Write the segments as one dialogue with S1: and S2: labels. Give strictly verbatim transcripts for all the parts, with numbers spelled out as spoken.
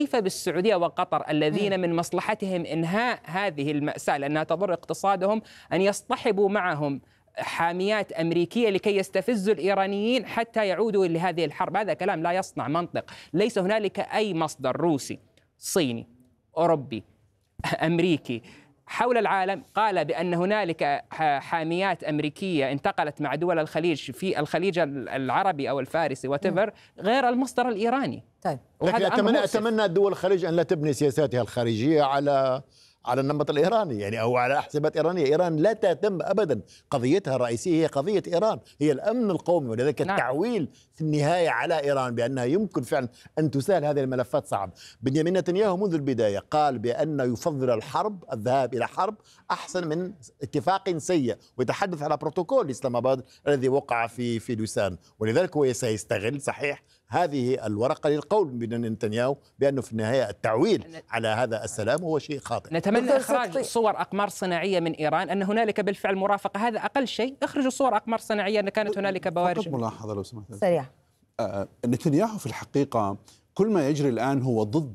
S1: كيف بالسعودية وقطر الذين من مصلحتهم إنهاء هذه المأساة لأنها تضر اقتصادهم أن يصطحبوا معهم حاميات أمريكية لكي يستفزوا الإيرانيين حتى يعودوا لهذه الحرب؟ هذا كلام لا يصنع منطق. ليس هنالك أي مصدر روسي، صيني، أوروبي، أمريكي حول العالم قال بأن هنالك حاميات أمريكية انتقلت مع دول الخليج في الخليج العربي أو الفارسي واتيفر غير المصدر الإيراني.
S2: طيب،
S3: لكن أتمنى أتمنى دول الخليج أن لا تبني سياساتها الخارجية على على النمط الإيراني، يعني أو على حسابات إيرانية. إيران لا تهتم أبدا، قضيتها الرئيسية هي قضية إيران، هي الأمن القومي، ولذلك نعم. التعويل في النهاية على إيران بأنها يمكن فعلا أن تسهل هذه الملفات صعب. بنيامين نتنياهو منذ البداية قال بأنه يفضل الحرب، الذهاب إلى حرب أحسن من اتفاق سيء، ويتحدث على بروتوكول إسلام آباد الذي وقع في في لوسان، ولذلك هو سيستغل صحيح هذه الورقة للقول بين نتنياهو بأنه في النهاية التعويل على هذا السلام هو شيء خاطئ.
S1: نتمنى إخراج صور أقمار صناعية من إيران، أن هنالك بالفعل مرافقة، هذا أقل شيء. اخرجوا صور أقمار صناعية أن كانت هنالك بوارج.
S4: ملاحظة لو سمحت
S2: سريع.
S4: آه نتنياهو في الحقيقة كل ما يجري الآن هو ضد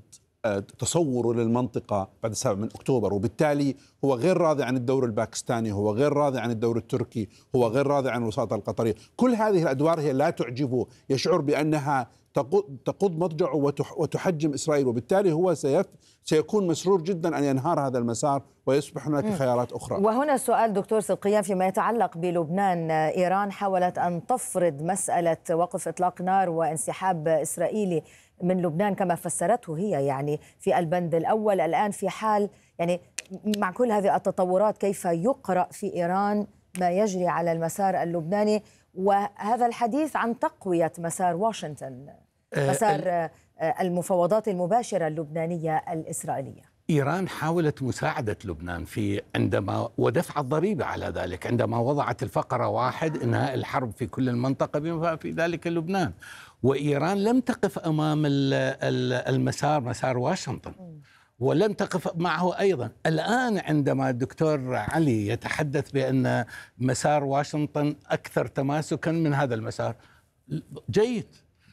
S4: تصوره للمنطقة بعد السابع من أكتوبر، وبالتالي هو غير راضي عن الدور الباكستاني، هو غير راضي عن الدور التركي، هو غير راضي عن الوساطة القطرية. كل هذه الأدوار هي لا تعجبه، يشعر بأنها تقود مضجعه وتحجم إسرائيل، وبالتالي هو سيف سيكون مسرور جدا أن ينهار هذا المسار ويصبح هناك خيارات أخرى.
S2: وهنا سؤال دكتور صدقيان فيما يتعلق بلبنان. إيران حاولت أن تفرض مسألة وقف إطلاق نار وانسحاب إسرائيلي من لبنان كما فسرته هي، يعني في البند الأول. الآن في حال يعني مع كل هذه التطورات كيف يقرأ في إيران ما يجري على المسار اللبناني وهذا الحديث عن تقوية مسار واشنطن، مسار المفاوضات المباشرة اللبنانية الإسرائيلية؟
S5: إيران حاولت مساعدة لبنان في عندما ودفع الضريبة على ذلك عندما وضعت الفقرة واحد إنهاء الحرب في كل المنطقة بما في ذلك لبنان. وإيران لم تقف أمام المسار مسار واشنطن ولم تقف معه أيضا. الآن عندما الدكتور علي يتحدث بأن مسار واشنطن أكثر تماسكا من هذا المسار، جيد.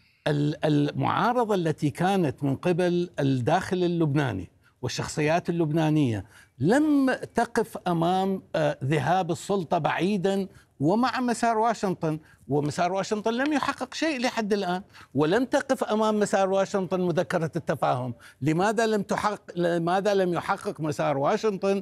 S5: المعارضة التي كانت من قبل الداخل اللبناني والشخصيات اللبنانية لم تقف أمام ذهاب السلطة بعيدا ومع مسار واشنطن، ومسار واشنطن لم يحقق شيء لحد الآن، ولم تقف أمام مسار واشنطن مذكرة التفاهم. لماذا لم تحقق لماذا لم يحقق مسار واشنطن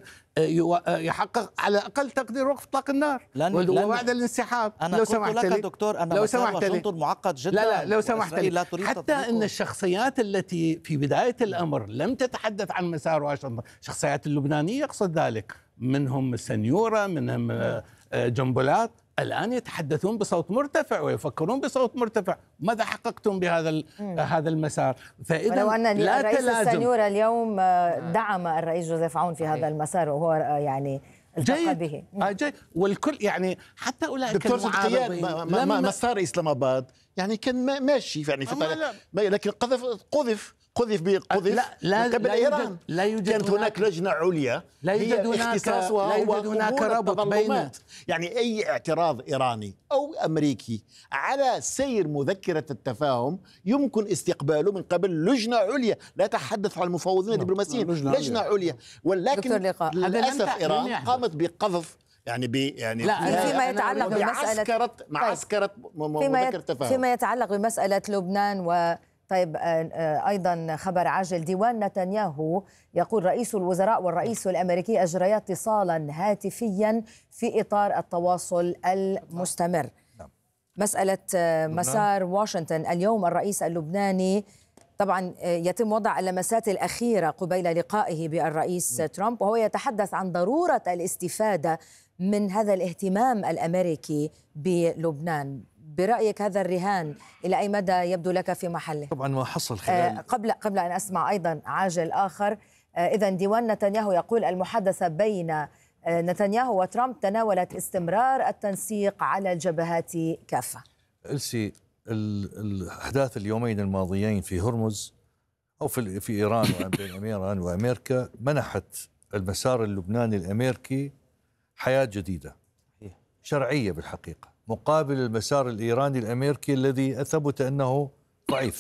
S5: يحقق على أقل تقدير وقف إطلاق النار وبعد الانسحاب؟
S6: أنا لو سمحت لك دكتور أن
S5: لو
S6: مسار واشنطن معقد جدا.
S5: لا لا لو سمحت لي، حتى أن الشخصيات التي في بداية الأمر لم تتحدث عن مسار واشنطن، شخصيات اللبنانية يقصد ذلك، منهم السنيورة، منهم جنبلات، الآن يتحدثون بصوت مرتفع ويفكرون بصوت مرتفع. ماذا حققتم بهذا هذا المسار؟
S2: فإذا ولو أن الرئيس السنيورة اليوم دعم الرئيس جوزيف عون في هذا المسار وهو يعني التقى به.
S5: جيد. والكل يعني حتى أولئك
S3: دكتور صدقيان مسار إسلام آباد يعني كان ماشي يعني في طريق، لكن قذف قذف قذف بقذف
S5: لا لا
S3: قبل
S5: لا
S3: إيران.
S5: يوجد لا يوجد
S3: كانت هناك لجنة عليا
S5: لا يوجد هناك
S3: اختصاصها
S5: لا يوجد هناك ربط بين،
S3: يعني أي اعتراض إيراني أو أمريكي على سير مذكرة التفاهم يمكن استقباله من قبل لجنة عليا، لا تحدث عن المفوضين الدبلوماسيين، لجنة, لجنة عليا. ولكن للأسف إيران قامت بقذف يعني ب يعني
S2: لا فيما يتعلق بمسألة
S3: معسكرة مذكرة التفاهم.
S2: فيما يتعلق بمسألة لبنان و طيب أيضا خبر عاجل. ديوان نتنياهو يقول رئيس الوزراء والرئيس الأمريكي أجريا اتصالا هاتفيا في إطار التواصل المستمر. مسألة مسار واشنطن، اليوم الرئيس اللبناني طبعا يتم وضع اللمسات الأخيرة قبيل لقائه بالرئيس ترامب، وهو يتحدث عن ضرورة الاستفادة من هذا الاهتمام الأمريكي بلبنان. برأيك هذا الرهان إلى أي مدى يبدو لك في محله؟
S6: طبعا ما حصل خلال
S2: آه قبل قبل أن أسمع أيضا عاجل آخر. آه إذا ديوان نتنياهو يقول المحادثة بين آه نتنياهو وترامب تناولت استمرار التنسيق على الجبهات كافة.
S7: ألسي، الأحداث اليومين الماضيين في هرمز أو في في إيران وبين إيران وأمريكا منحت المسار اللبناني الأمريكي حياة جديدة شرعية بالحقيقة، مقابل المسار الإيراني الأمريكي الذي ثبت أنه ضعيف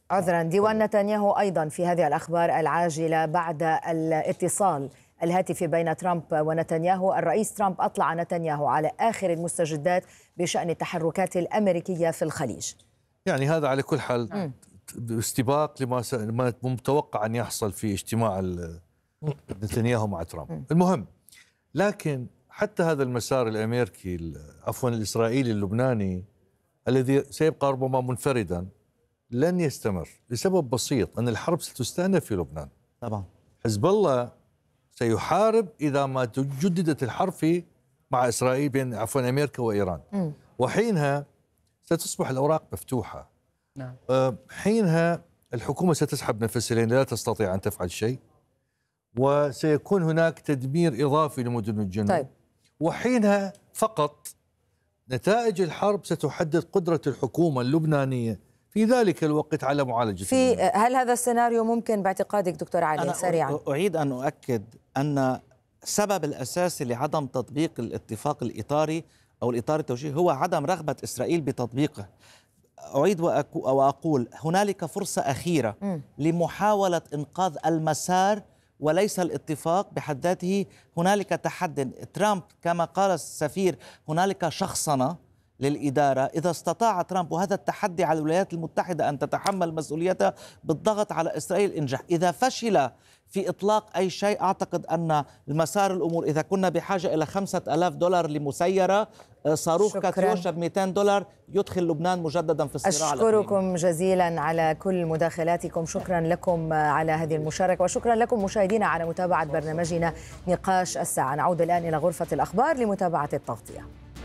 S2: عذرا ديوان نتنياهو أيضا في هذه الأخبار العاجلة بعد الاتصال الهاتفي بين ترامب ونتنياهو. الرئيس ترامب أطلع نتنياهو على آخر المستجدات بشأن التحركات الأمريكية في الخليج.
S7: يعني هذا على كل حال استباق لما ما متوقع أن يحصل في اجتماع نتنياهو مع ترامب. المهم، لكن حتى هذا المسار الأمريكي عفوا الإسرائيلي اللبناني الذي سيبقى ربما منفردا لن يستمر لسبب بسيط، أن الحرب ستستأنف في لبنان.
S6: طبعا
S7: حزب الله سيحارب إذا ما جددت الحرب في مع إسرائيل بين عفوا أمريكا وإيران. م. وحينها ستصبح الأوراق مفتوحة.
S1: نعم.
S7: حينها الحكومة ستسحب نفسها لأن لا تستطيع أن تفعل شيء، وسيكون هناك تدمير إضافي لمدن الجنوب. طيب. وحينها فقط نتائج الحرب ستحدد قدرة الحكومة اللبنانية في ذلك الوقت على معالجة
S2: في المنزل. هل هذا السيناريو ممكن باعتقادك دكتور علي؟
S6: أنا
S2: سريعا
S6: أعيد أن أؤكد أن السبب الأساسي لعدم تطبيق الاتفاق الإطاري أو الإطار التوجيهي هو عدم رغبة إسرائيل بتطبيقه. أعيد وأقول هنالك فرصة أخيرة م. لمحاولة إنقاذ المسار وليس الاتفاق بحد ذاته. هنالك تحدي. ترامب كما قال السفير هنالك شخصنة للإدارة. إذا استطاع ترامب، وهذا التحدي على الولايات المتحدة أن تتحمل مسؤوليتها بالضغط على إسرائيل إنجح. إذا فشل في إطلاق أي شيء، أعتقد أن المسار الأمور، إذا كنا بحاجة إلى خمسة آلاف دولار لمسيرة، صاروخ كاتيوشا ب مئتين دولار يدخل لبنان مجددا في الصراع.
S2: أشكركم جزيلا على كل مداخلاتكم. شكرا لكم على هذه المشاركة، وشكرا لكم مشاهدينا على متابعة برنامجنا نقاش الساعة. نعود الآن إلى غرفة الأخبار لمتابعة التغطية.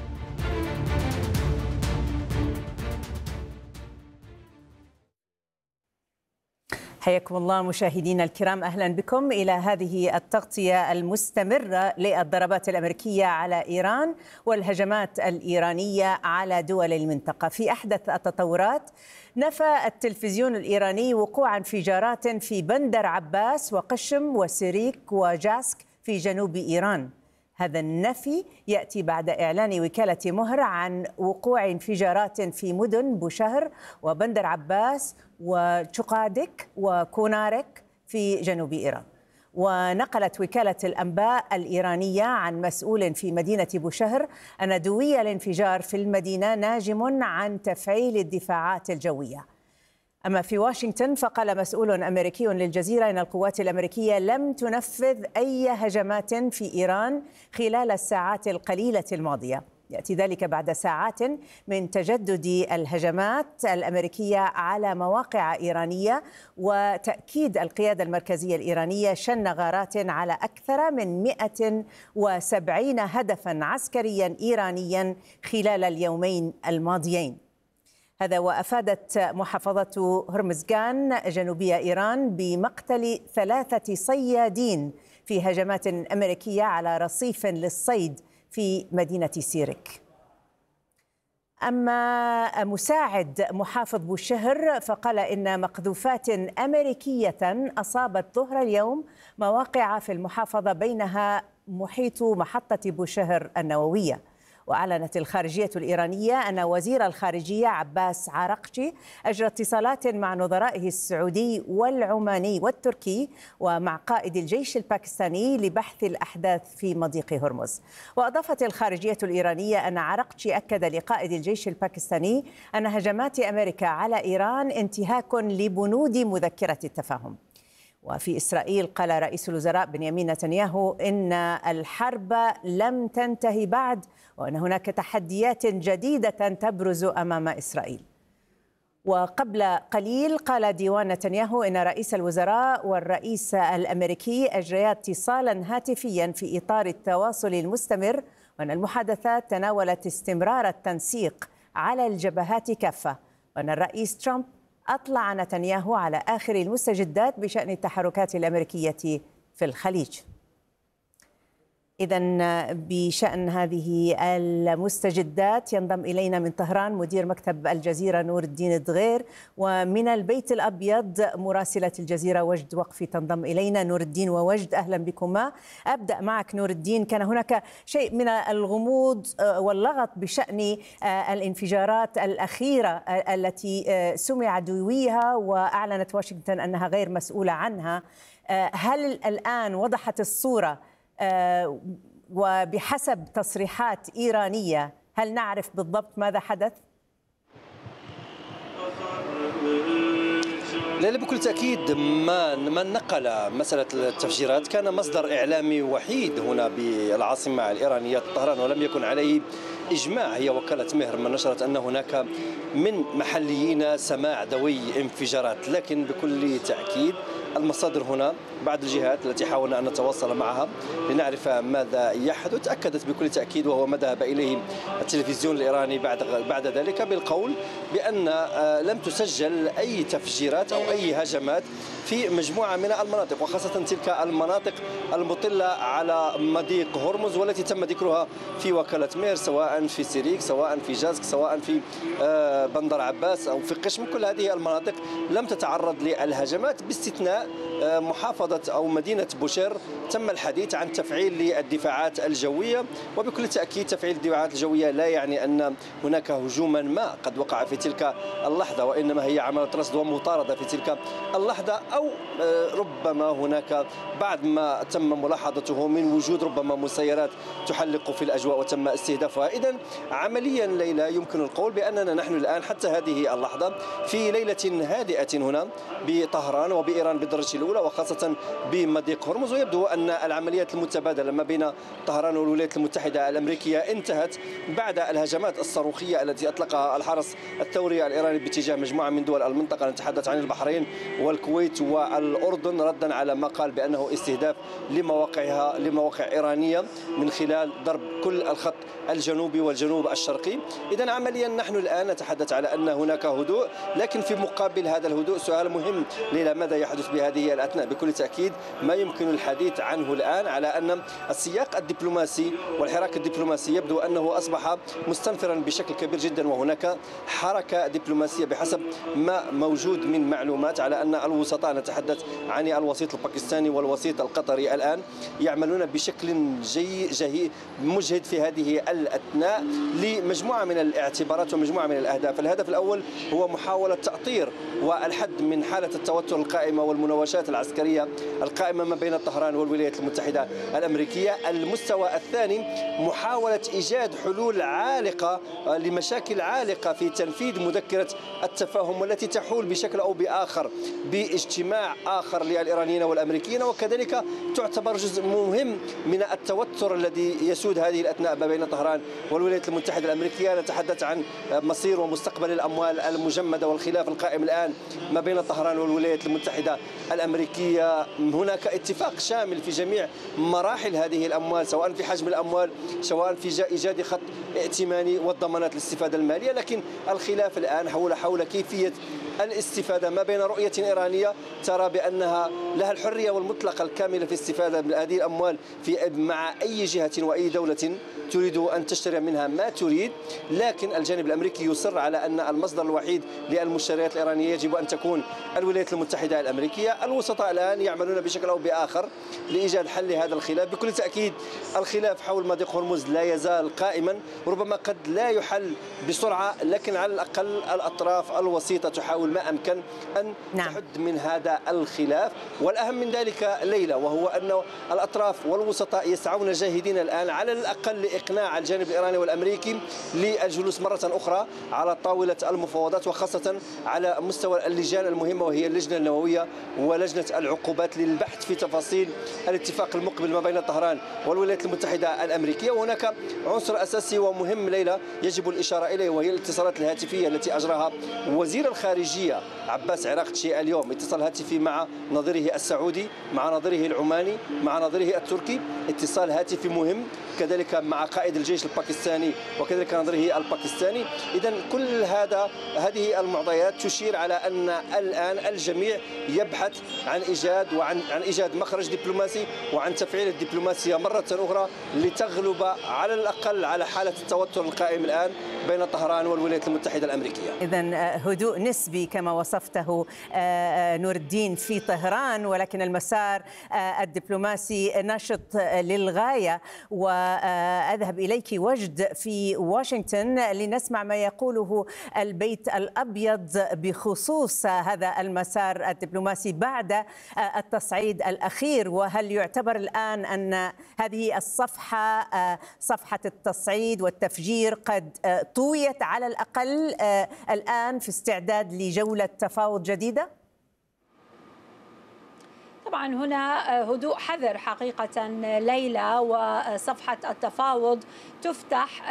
S8: حياكم الله مشاهدينا الكرام، أهلا بكم إلى هذه التغطية المستمرة للضربات الأمريكية على إيران والهجمات الإيرانية على دول المنطقة. في أحدث التطورات، نفى التلفزيون الإيراني وقوع انفجارات في بندر عباس وقشم وسيريك وجاسك في جنوب إيران. هذا النفي يأتي بعد إعلان وكالة مهر عن وقوع انفجارات في مدن بوشهر وبندر عباس وشقادك وكونارك في جنوب إيران. ونقلت وكالة الأنباء الإيرانية عن مسؤول في مدينة بوشهر أن دوي الانفجار في المدينة ناجم عن تفعيل الدفاعات الجوية. أما في واشنطن، فقال مسؤول أمريكي للجزيرة إن القوات الأمريكية لم تنفذ أي هجمات في إيران خلال الساعات القليلة الماضية. يأتي ذلك بعد ساعات من تجدد الهجمات الأمريكية على مواقع إيرانية، وتأكيد القيادة المركزية الإيرانية شن غارات على أكثر من مئة وسبعين هدفا عسكريا إيرانيا خلال اليومين الماضيين. هذا وأفادت محافظة هرمزغان جنوبية إيران بمقتل ثلاثة صيادين في هجمات أمريكية على رصيف للصيد في مدينة سيرك. أما مساعد محافظ بوشهر فقال إن مقذوفات أمريكية أصابت ظهر اليوم مواقع في المحافظة بينها محيط محطة بوشهر النووية. وأعلنت الخارجية الإيرانية أن وزير الخارجية عباس عراقجي أجرى اتصالات مع نظرائه السعودي والعماني والتركي ومع قائد الجيش الباكستاني لبحث الأحداث في مضيق هرمز. وأضافت الخارجية الإيرانية أن عراقجي أكد لقائد الجيش الباكستاني أن هجمات أمريكا على إيران انتهاك لبنود مذكرة التفاهم. وفي إسرائيل قال رئيس الوزراء بنيامين نتنياهو إن الحرب لم تنتهي بعد، وأن هناك تحديات جديدة تبرز أمام إسرائيل. وقبل قليل قال ديوان نتنياهو إن رئيس الوزراء والرئيس الأمريكي أجريا اتصالا هاتفيا في إطار التواصل المستمر، وأن المحادثات تناولت استمرار التنسيق على الجبهات كافة، وأن الرئيس ترامب أطلع نتنياهو على آخر المستجدات بشأن التحركات الأمريكية في الخليج. إذا بشأن هذه المستجدات ينضم إلينا من طهران مدير مكتب الجزيرة نور الدين الدغير، ومن البيت الأبيض مراسلة الجزيرة وجد وقفي تنضم إلينا. نور الدين ووجد، أهلا بكما. أبدأ معك نور الدين. كان هناك شيء من الغموض واللغط بشأن الانفجارات الأخيرة التي سمع دويها وأعلنت واشنطن أنها غير مسؤولة عنها. هل الآن وضحت الصورة وبحسب تصريحات إيرانية هل نعرف بالضبط ماذا حدث؟
S9: ليلى، بكل تأكيد ما من نقل مسألة التفجيرات كان مصدر إعلامي وحيد هنا بالعاصمة الإيرانية طهران، ولم يكن عليه إجماع. هي وكالة مهر من نشرت أن هناك من محليين سماع دوي انفجارات، لكن بكل تأكيد المصادر هنا بعض الجهات التي حاولنا أن نتواصل معها لنعرف ماذا يحدث أكدت بكل تأكيد، وهو ما ذهب إليه التلفزيون الإيراني بعد بعد ذلك بالقول بأن لم تسجل أي تفجيرات أو أي هجمات في مجموعة من المناطق، وخاصة تلك المناطق المطلة على مضيق هرمز والتي تم ذكرها في وكالة مير، سواء في سيريك سواء في جازك سواء في بندر عباس أو في قشم. كل هذه المناطق لم تتعرض للهجمات باستثناء محافظة أو مدينة بوشير تم الحديث عن تفعيل للدفاعات الجوية، وبكل تأكيد تفعيل الدفاعات الجوية لا يعني أن هناك هجوما ما قد وقع في تلك اللحظة، وإنما هي عملية رصد ومطاردة في تلك اللحظة، أو ربما هناك بعد ما تم ملاحظته من وجود ربما مسيرات تحلق في الأجواء وتم استهدافها. إذن عمليا ليلى يمكن القول بأننا نحن الآن حتى هذه اللحظة في ليلة هادئة هنا بطهران وبإيران بالدرجة الأولى، وخاصة بمضيق هرمز، ويبدو أن العمليات المتبادلة ما بين طهران والولايات المتحدة الأمريكية انتهت بعد الهجمات الصاروخية التي أطلقها الحرس الثوري الإيراني باتجاه مجموعة من دول المنطقة، نتحدث عن البحرين والكويت والأردن، ردا على ما قال بأنه استهداف لمواقعها لمواقع إيرانية من خلال ضرب كل الخط الجنوبي والجنوب الشرقي. إذن عمليا نحن الآن نتحدث على أن هناك هدوء، لكن في مقابل هذا الهدوء سؤال مهم ليلى، ماذا يحدث بهذه الأثناء؟ بكل تأكيد ما يمكن الحديث عنه الآن على أن السياق الدبلوماسي والحراك الدبلوماسي يبدو أنه أصبح مستنفرا بشكل كبير جدا، وهناك حركة دبلوماسية بحسب ما موجود من معلومات على أن الوسطاء، نتحدث عن الوسيط الباكستاني والوسيط القطري، الآن يعملون بشكل جي جهي مجهد في هذه الأثناء لمجموعة من الاعتبارات ومجموعة من الأهداف. الهدف الأول هو محاولة تأطير والحد من حالة التوتر القائمة والمناوشات العسكرية القائمة ما بين طهران والولايات المتحدة الأمريكية. المستوى الثاني محاولة إيجاد حلول عالقة لمشاكل عالقة في تنفيذ مذكرة التفاهم والتي تحول بشكل أو بآخر باجتماع آخر للإيرانيين والأمريكيين، وكذلك تعتبر جزء مهم من التوتر الذي يسود هذه الأثناء ما بين طهران والولايات المتحدة الأمريكية. نتحدث عن مصير ومستقبل الأموال المجمدة والخلاف القائم الآن ما بين طهران والولايات المتحدة الأمريكية. هناك اتفاق شامل في جميع مراحل هذه الأموال، سواء في حجم الأموال سواء في إيجاد خط ائتماني والضمانات للاستفادة المالية، لكن الخلاف الآن حول حول كيفية الاستفادة ما بين رؤية إيرانية ترى بأنها لها الحرية والمطلقة الكاملة في الاستفادة من هذه الأموال في مع أي جهة وأي دولة تريد أن تشتري منها ما تريد، لكن الجانب الأمريكي يصر على أن المصدر الوحيد للمشتريات الإيرانية يجب أن تكون الولايات المتحدة الأمريكية. الوسطاء الآن يعملون بشكل أو بآخر لإيجاد حل لهذا الخلاف. بكل تأكيد الخلاف حول مضيق هرمز لا يزال قائما، ربما قد لا يحل بسرعة، لكن على الأقل الأطراف الوسيطة تحاول ما أمكن أن نعم. تحد من هذا الخلاف. والأهم من ذلك ليلى وهو أن الأطراف والوسطاء يسعون جاهدين الآن على الأقل لإقناع الجانب الإيراني والأمريكي للجلوس مرة أخرى على طاولة المفاوضات، وخاصة على مستوى اللجان المهمة وهي اللجنة النووية ولجنة العقوبات للبحث في تفاصيل الاتفاق المقبل ما بين طهران والولايات المتحدة الأمريكية. وهناك عنصر أساسي ومهم ليلى يجب الإشارة إليه، وهي الاتصالات الهاتفية التي أجراها وزير الخارجية عباس عراقتشي اليوم، اتصال هاتفي مع نظيره السعودي، مع نظيره العماني، مع نظيره التركي، اتصال هاتفي مهم كذلك مع قائد الجيش الباكستاني وكذلك نظيره الباكستاني. إذا كل هذا هذه المعطيات تشير على أن الآن الجميع يبحث عن إيجاد وعن عن إيجاد مخرج دبلوماسي وعن تفعيل الدبلوماسية مرة أخرى لتغلب على الأقل على حالة التوتر القائم الآن بين طهران والولايات المتحدة الأمريكية.
S8: إذن هدوء نسبي كما وصفته نور الدين في طهران، ولكن المسار الدبلوماسي نشط للغاية. وأذهب إليك وجد في واشنطن لنسمع ما يقوله البيت الأبيض بخصوص هذا المسار الدبلوماسي بعد التصعيد الأخير، وهل يعتبر الآن أن هذه الصفحة صفحة التصعيد والتفجير قد طويت على الأقل الآن في استعداد لجولة تفاوض جديدة؟
S10: طبعا هنا هدوء حذر حقيقة ليلى، وصفحة التفاوض تفتح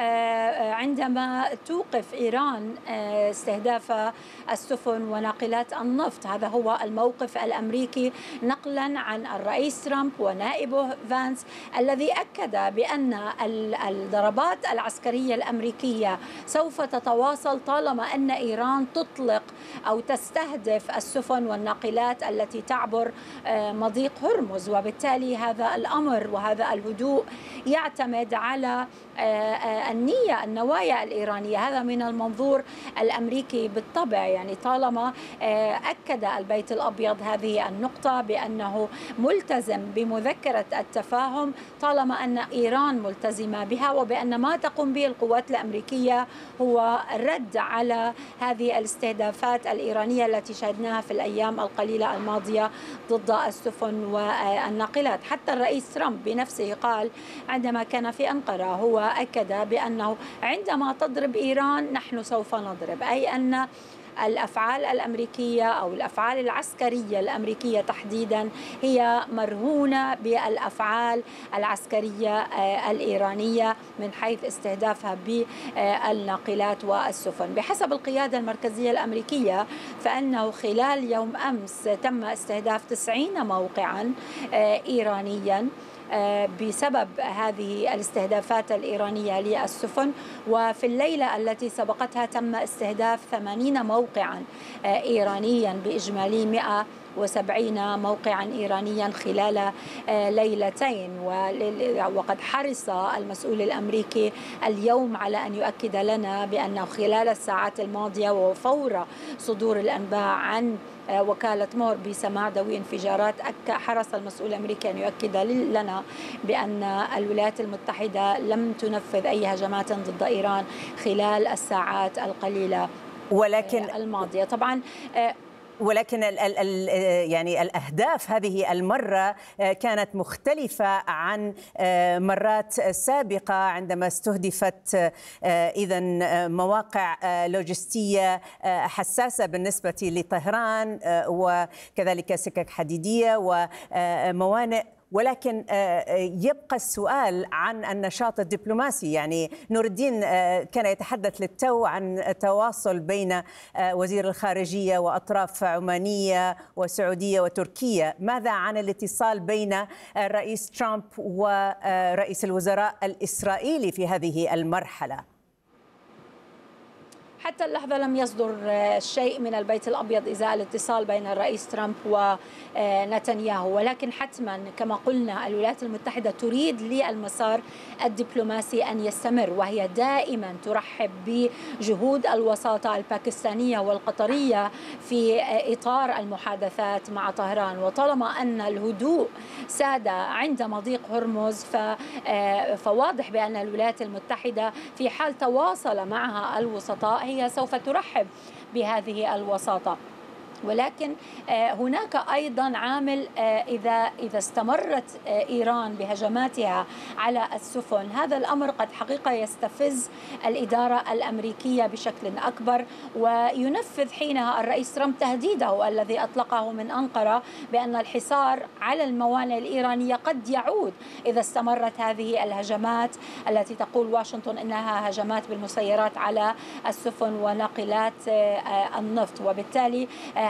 S10: عندما توقف إيران استهداف السفن وناقلات النفط. هذا هو الموقف الأمريكي نقلا عن الرئيس ترامب ونائبه فانس، الذي أكد بأن الضربات العسكرية الأمريكية سوف تتواصل طالما أن إيران تطلق أو تستهدف السفن والناقلات التي تعبر مضيق هرمز. وبالتالي هذا الأمر وهذا الهدوء يعتمد على النية النوايا الإيرانية. هذا من المنظور الأمريكي بالطبع، يعني طالما أكد البيت الأبيض هذه النقطة بأنه ملتزم بمذكرة التفاهم، طالما أن إيران ملتزمة بها، وبأن ما تقوم به القوات الأمريكية هو الرد على هذه الاستهدافات الإيرانية التي شاهدناها في الأيام القليلة الماضية ضد السفن والناقلات. حتى الرئيس ترامب بنفسه قال عندما كان في أنقرة، هو أكد بأنه عندما تضرب إيران نحن سوف نضرب، أي أن الأفعال الأمريكية أو الأفعال العسكرية الأمريكية تحديدا هي مرهونة بالأفعال العسكرية الإيرانية من حيث استهدافها بالناقلات والسفن. بحسب القيادة المركزية الأمريكية فإنه خلال يوم أمس تم استهداف تسعين موقعا إيرانيا بسبب هذه الاستهدافات الإيرانية للسفن، وفي الليلة التي سبقتها تم استهداف ثمانين موقعا إيرانيا بإجمالي مئة وسبعين موقعا إيرانيا خلال ليلتين. وقد حرص المسؤول الأمريكي اليوم على أن يؤكد لنا بأنه خلال الساعات الماضية وفور صدور الأنباء عن وكالة مور بسماع دوي انفجارات، حرص المسؤول الأمريكي أن يؤكد لنا بأن الولايات المتحدة لم تنفذ أي هجمات ضد إيران خلال الساعات القليلة ولكن الماضية. طبعا
S8: ولكن ال ال يعني الأهداف هذه المرة كانت مختلفة عن مرات سابقة عندما استهدفت إذن مواقع لوجستية حساسة بالنسبة لطهران وكذلك سكك حديدية وموانئ. ولكن يبقى السؤال عن النشاط الدبلوماسي. يعني نور الدين كان يتحدث للتو عن تواصل بين وزير الخارجية وأطراف عمانية وسعودية وتركيا. ماذا عن الاتصال بين الرئيس ترامب ورئيس الوزراء الإسرائيلي في هذه المرحلة؟
S10: حتى اللحظة لم يصدر شيء من البيت الأبيض إزاء الاتصال بين الرئيس ترامب ونتنياهو، ولكن حتما كما قلنا الولايات المتحدة تريد للمسار الدبلوماسي أن يستمر، وهي دائما ترحب بجهود الوساطة الباكستانية والقطرية في إطار المحادثات مع طهران. وطالما أن الهدوء ساد عند مضيق هرمز فواضح بأن الولايات المتحدة في حال تواصل معها الوسطاء هي سوف ترحب بهذه الوساطة. ولكن هناك أيضا عامل، إذا إذا استمرت إيران بهجماتها على السفن هذا الأمر قد حقيقة يستفز الإدارة الأمريكية بشكل أكبر، وينفذ حينها الرئيس ترامب تهديده الذي أطلقه من أنقرة بأن الحصار على الموانئ الإيرانية قد يعود إذا استمرت هذه الهجمات التي تقول واشنطن إنها هجمات بالمسيرات على السفن وناقلات النفط. وبالتالي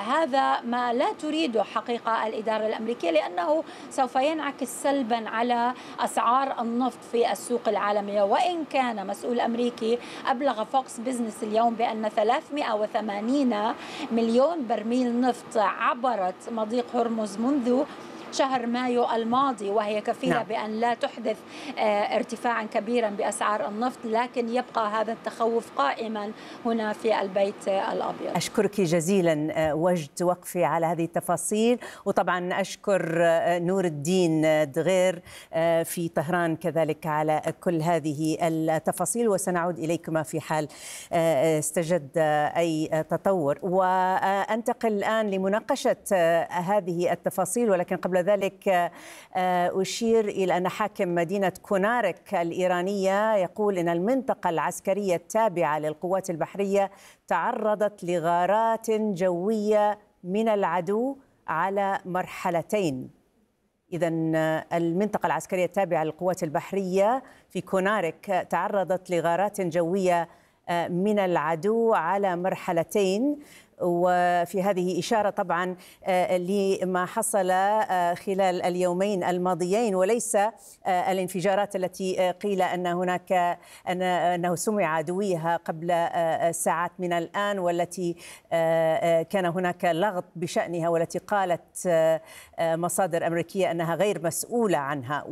S10: هذا ما لا تريده حقيقة الإدارة الأمريكية، لأنه سوف ينعكس سلبا على أسعار النفط في السوق العالمية. وإن كان مسؤول أمريكي أبلغ فوكس بزنس اليوم بأن ثلاثمئة وثمانين مليون برميل نفط عبرت مضيق هرمز منذ شهر مايو الماضي، وهي كفيلة نعم. بأن لا تحدث ارتفاعا كبيرا بأسعار النفط، لكن يبقى هذا التخوف قائما هنا في البيت الأبيض.
S8: أشكرك جزيلا وجد وقفي على هذه التفاصيل، وطبعا أشكر نور الدين دغير في طهران كذلك على كل هذه التفاصيل، وسنعود إليكما في حال استجد أي تطور. وأنتقل الآن لمناقشة هذه التفاصيل، ولكن قبل ذلك أشير إلى أن حاكم مدينة كونارك الإيرانية يقول إن المنطقة العسكرية التابعة للقوات البحرية تعرضت لغارات جوية من العدو على مرحلتين. إذن المنطقة العسكرية التابعة للقوات البحرية في كونارك تعرضت لغارات جوية من العدو على مرحلتين، وفي هذه إشارة طبعا لما حصل خلال اليومين الماضيين، وليس الانفجارات التي قيل أن هناك أنه سمع عدويها قبل ساعات من الآن، والتي كان هناك لغط بشأنها، والتي قالت مصادر أمريكية أنها غير مسؤولة عنها.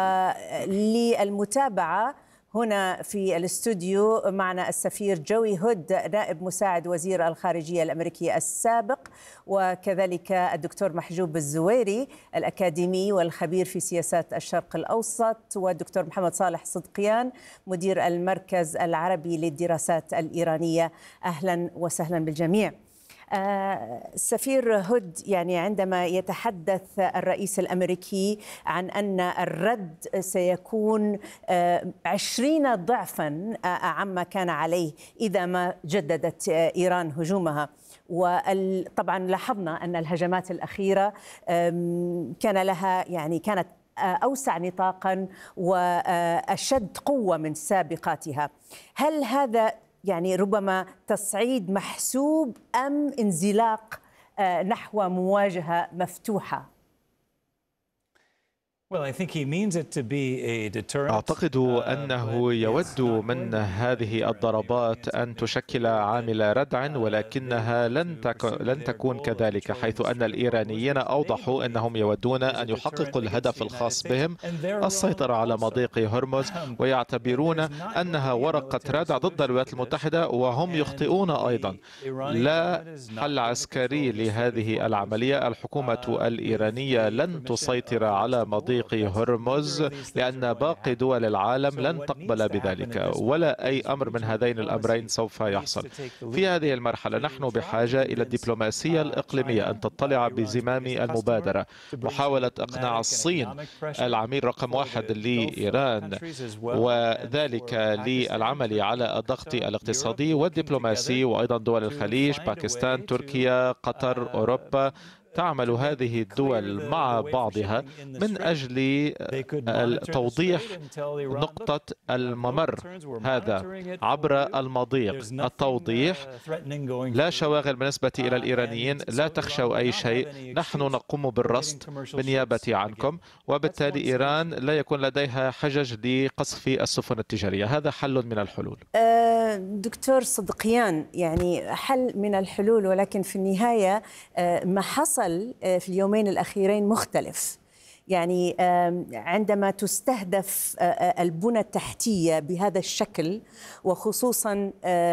S8: وللمتابعة هنا في الاستوديو معنا السفير جوي هود نائب مساعد وزير الخارجية الأمريكي السابق، وكذلك الدكتور محجوب الزويري الأكاديمي والخبير في سياسات الشرق الأوسط، والدكتور محمد صالح صدقيان مدير المركز العربي للدراسات الإيرانية. أهلا وسهلا بالجميع. آه سفير هود، يعني عندما يتحدث الرئيس الأمريكي عن أن الرد سيكون آه عشرين ضعفا آه عما كان عليه إذا ما جددت آه إيران هجومها، وطبعا لاحظنا أن الهجمات الأخيرة كان لها يعني كانت أوسع نطاقا وأشد قوة من سابقاتها. هل هذا يعني ربما تصعيد محسوب أم انزلاق نحو مواجهة مفتوحة؟
S11: أعتقد أنه يود من هذه الضربات أن تشكل عامل ردع، ولكنها لن لن تكون كذلك، حيث أن الإيرانيين أوضحوا أنهم يودون أن يحققوا الهدف الخاص بهم، السيطرة على مضيق هرمز، ويعتبرون أنها ورقة ردع ضد الولايات المتحدة، وهم يخطئون أيضا. لا حل عسكري لهذه العملية. الحكومة الإيرانية لن تسيطر على مضيق هرمز، لأن باقي دول العالم لن تقبل بذلك، ولا أي أمر من هذين الأمرين سوف يحصل. في هذه المرحلة نحن بحاجة إلى الدبلوماسية الإقليمية أن تطلع بزمام المبادرة، محاولة إقناع الصين العميل رقم واحد لإيران، وذلك للعمل على الضغط الاقتصادي والدبلوماسي، وأيضا دول الخليج، باكستان، تركيا، قطر، أوروبا. تعمل هذه الدول مع بعضها من أجل توضيح نقطة الممر هذا عبر المضيق. التوضيح لا شواغل بالنسبة إلى الإيرانيين، لا تخشوا أي شيء، نحن نقوم بالرصد بالنيابة عنكم، وبالتالي إيران لا يكون لديها حجج لقصف السفن التجارية. هذا حل من الحلول.
S8: دكتور صدقيان، يعني حل من الحلول، ولكن في النهاية ما حصل في اليومين الأخيرين مختلف. يعني عندما تستهدف البنى التحتية بهذا الشكل، وخصوصا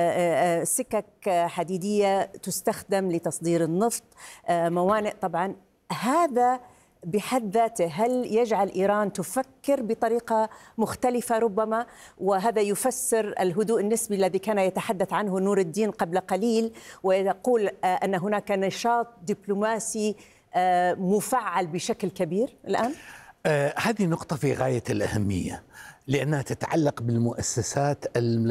S8: سكك حديدية تستخدم لتصدير النفط، موانئ، طبعا هذا بحد ذاته هل يجعل إيران تفكر بطريقة مختلفة ربما؟ وهذا يفسر الهدوء النسبي الذي كان يتحدث عنه نور الدين قبل قليل، ويقول أن هناك نشاط دبلوماسي مفعل بشكل كبير الآن؟
S5: آه هذه نقطة في غاية الأهمية، لأنها تتعلق بالمؤسسات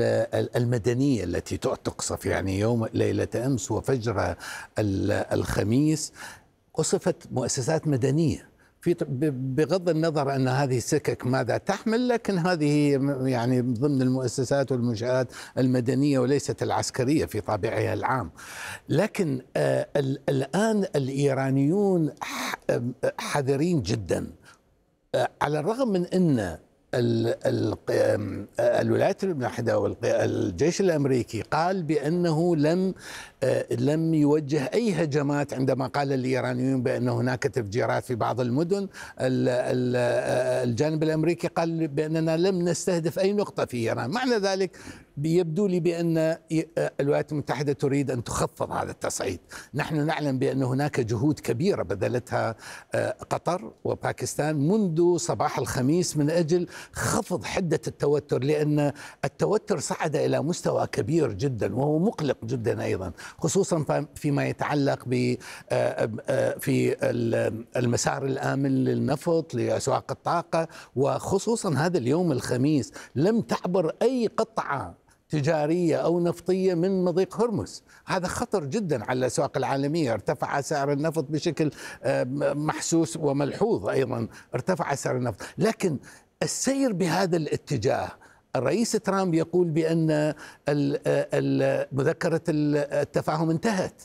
S5: المدنية التي تقصف. يعني يوم ليلة أمس وفجر الخميس قصفت مؤسسات مدنية،
S12: في بغض النظر أن هذه السكك ماذا تحمل، لكن هذه يعني ضمن المؤسسات والمنشآت المدنية وليست العسكرية في طابعها العام. لكن آه الآن الإيرانيون حذرين جدا، آه على الرغم من أن الولايات المتحدة والجيش الأمريكي قال بأنه لم لم يوجه أي هجمات، عندما قال الإيرانيون بأن هناك تفجيرات في بعض المدن. الجانب الأمريكي قال بأننا لم نستهدف أي نقطة في إيران. معنى ذلك يبدو لي بأن الولايات المتحدة تريد أن تخفض هذا التصعيد. نحن نعلم بأن هناك جهود كبيرة بذلتها قطر وباكستان منذ صباح الخميس من أجل خفض حدة التوتر، لأن التوتر صعد إلى مستوى كبير جدا وهو مقلق جدا أيضا، خصوصا فيما يتعلق ب في المسار الآمن للنفط لأسواق الطاقة، وخصوصا هذا اليوم الخميس لم تعبر أي قطعة تجارية أو نفطية من مضيق هرمز. هذا خطر جدا على الأسواق العالمية. ارتفع سعر النفط بشكل محسوس وملحوظ، أيضا ارتفع سعر النفط. لكن السير بهذا الاتجاه، الرئيس ترامب يقول بأن مذكرة التفاهم انتهت،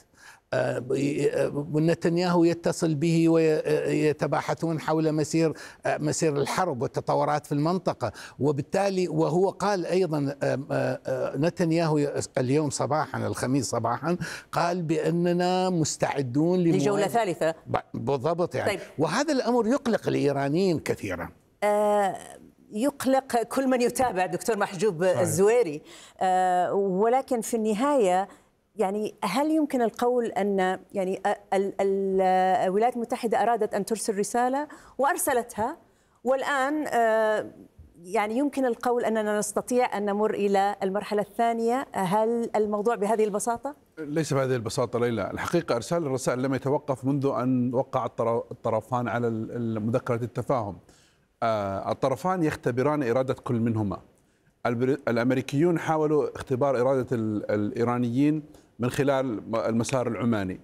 S12: ونتنياهو يتصل به ويتباحثون حول مسير مسير الحرب والتطورات في المنطقة. وبالتالي وهو قال أيضا نتنياهو اليوم صباحا الخميس صباحا قال بأننا مستعدون
S8: لجولة ثالثة.
S12: بالضبط يعني. طيب. وهذا الأمر يقلق الإيرانيين كثيرا.
S8: آه يقلق كل من يتابع دكتور محجوب الزويري. آه ولكن في النهاية يعني هل يمكن القول أن يعني الولايات المتحدة أرادت أن ترسل رسالة وأرسلتها، والآن يعني يمكن القول أننا نستطيع أن نمر إلى المرحلة الثانية؟ هل الموضوع بهذه البساطة؟
S4: ليس بهذه البساطة ليلى. الحقيقة إرسال الرسائل لم يتوقف منذ أن وقع الطرفان على مذكرة التفاهم. الطرفان يختبران إرادة كل منهما. الأمريكيون حاولوا اختبار إرادة الإيرانيين من خلال المسار العماني،